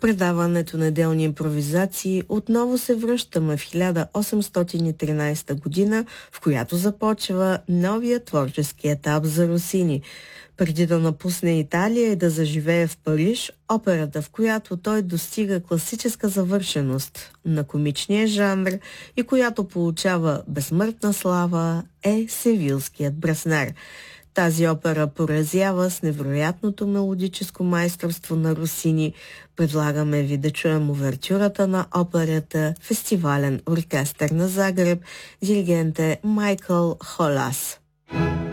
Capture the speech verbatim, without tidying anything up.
предаването Неделни импровизации отново се връщаме в хиляда осемстотин и тринадесета година, в която започва новия творчески етап за Росини. Преди да напусне Италия и да заживее в Париж, операта, в която той достига класическа завършеност на комичния жанр и която получава безсмъртна слава, е Севилският браснар. Тази опера поразява с невероятното мелодическо майсторство на Росини. Предлагаме ви да чуем увертюрата на операта Фестивален оркестър на Загреб, диригент е Майкъл Холас.